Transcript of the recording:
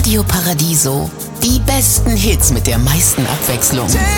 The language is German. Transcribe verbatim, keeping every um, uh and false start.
Radio Paradiso. Die besten Hits mit der meisten Abwechslung.